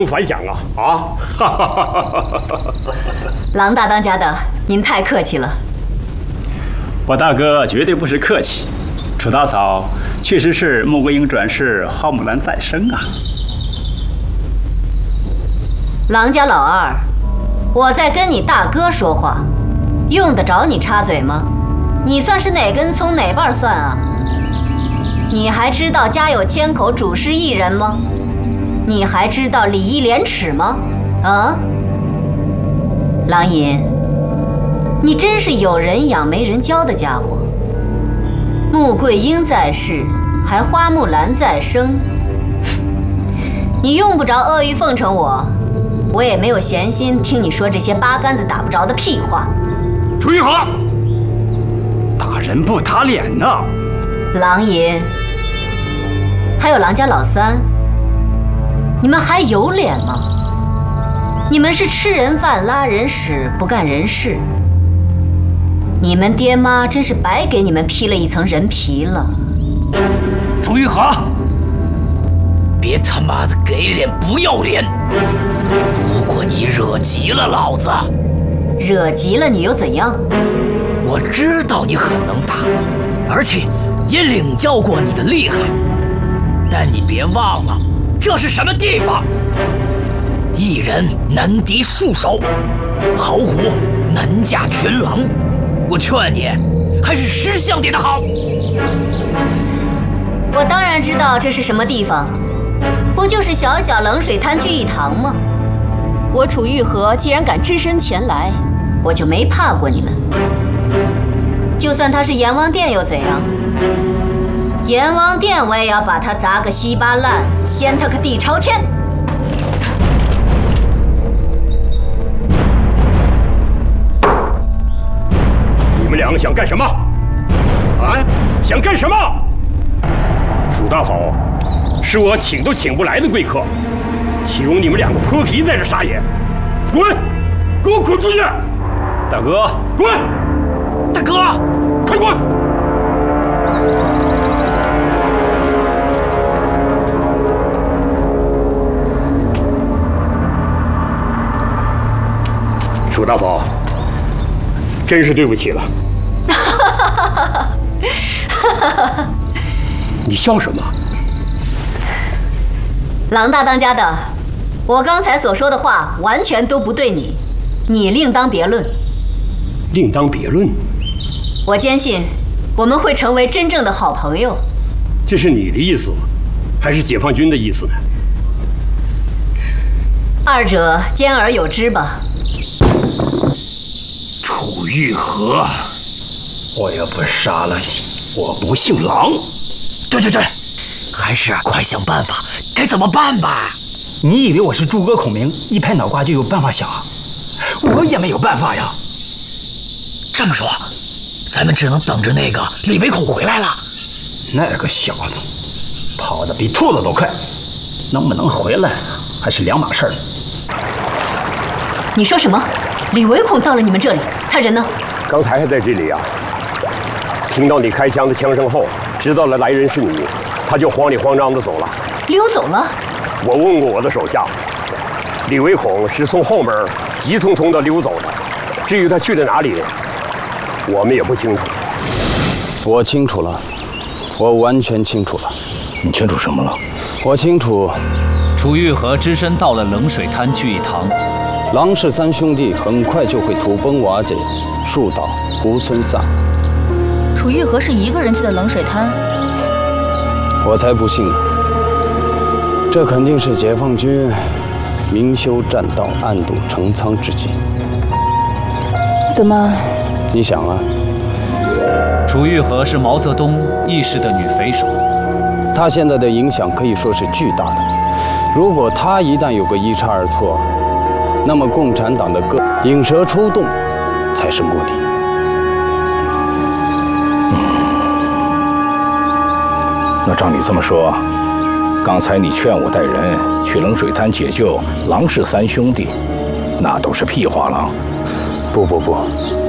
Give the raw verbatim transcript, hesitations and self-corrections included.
反响啊啊！哈哈哈哈哈！ 郎大当家的，您太客气了。 我大哥绝对不是客气，楚大嫂确实是穆桂英转世，花木兰再生啊。 郎家老二，我在跟你大哥说话，用得着你插嘴吗？你算是哪根葱哪瓣蒜啊？你还知道家有千口，主事一人吗？你还知道礼义廉耻吗？啊，郎尹，你真是有人养没人教的家伙。穆桂英在世，还花木兰在生，你用不着阿谀奉承我，我也没有闲心听你说这些八竿子打不着的屁话。 楚玉和，打人不打脸呐！ 郎尹，还有郎家老三。你们还有脸吗？你们是吃人饭拉人屎，不干人事。你们爹妈真是白给你们披了一层人皮了。 楚玉和，别他妈的给脸不要脸！如果你惹急了老子， 惹急了你又怎样？ 我知道你很能打，而且也领教过你的厉害，但你别忘了。这是什么地方？一人难敌数手，好虎难驾群狼。我劝你，还是识相点的好。 我当然知道这是什么地方，不就是小小冷水滩聚义堂吗？ 我楚玉和既然敢只身前来， 我就没怕过你们。就算他是阎王殿又怎样？阎王殿我也要把他砸个稀巴烂，掀他个地朝天！ 你们两个想干什么？啊？想干什么？楚大嫂，是我请都请不来的贵客，岂容你们两个泼皮在这撒野？滚！给我滚出去！ 大哥， 滚！ 大哥， 快滚！楚大嫂，真是对不起了。你笑什么？ 郎大当家的，我刚才所说的话完全都不对你，你另当别论。 另当别论？ 我坚信我们会成为真正的好朋友。 这是你的意思，还是解放军的意思呢？ 二者兼而有之吧。 楚玉和， 我要不杀了你，我不姓郎。 对对对，还是快想办法，该怎么办吧？ 你以为我是诸葛孔明，一拍脑瓜就有办法想？我也没有办法呀。 这么说，咱们只能等着那个李维孔回来了。 那个小子跑得比兔子都快，能不能回来还是两码事儿。 你说什么？李维孔到了你们这里，他人呢？ 刚才还在这里啊。听到你开枪的枪声后，知道了来人是你，他就慌里慌张地走了。 溜走了？ 我问过我的手下，李维孔是从后门急匆匆地溜走的。至于他去了哪里，我们也不清楚。 我清楚了，我完全清楚了。 你清楚什么了？ 我清楚。 楚玉和只身到了冷水滩聚义堂。 郎氏三兄弟很快就会土崩瓦解，树倒猢狲散。 楚玉和是一个人去的冷水滩？ 我才不信呢！这肯定是解放军明修栈道、暗度陈仓之计。 怎么？ 你想啊， 楚玉和是毛泽东意识的女匪首， 她现在的影响可以说是巨大的。如果她一旦有个一差二错，那么共产党的各引蛇出洞才是目的。 嗯，那照你这么说，刚才你劝我带人去冷水滩解救郎氏三兄弟，那都是屁话了。 不不不，